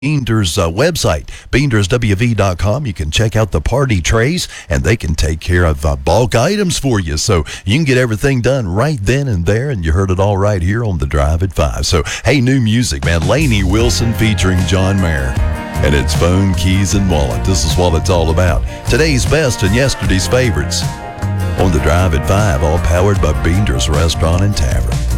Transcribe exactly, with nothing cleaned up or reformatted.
Beender's uh, website, beenders w v dot com. You can check out the party trays, and they can take care of uh, bulk items for you. So you can get everything done right then and there, and you heard it all right here on The Drive at five. So, hey, new music, man. Lainey Wilson featuring John Mayer. And it's Phone, Keys, and Wallet. This is what it's all about. Today's best and yesterday's favorites on The Drive at five, all powered by Beender's Restaurant and Tavern.